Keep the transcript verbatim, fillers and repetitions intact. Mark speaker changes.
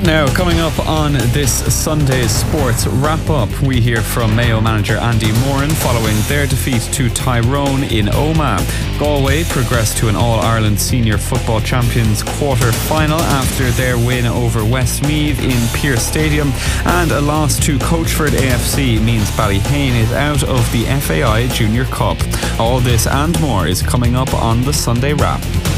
Speaker 1: Now, coming up on this Sunday's Sports Wrap-Up, we hear from Mayo manager Andy Moran following their defeat to Tyrone in Omagh. Galway progressed to an All-Ireland Senior Football Champions quarter-final after their win over Westmeath in Pearse Stadium, and a loss to Coachford A F C means Ballyhane is out of the F A I Junior Cup. All this and more is coming up on the Sunday Wrap.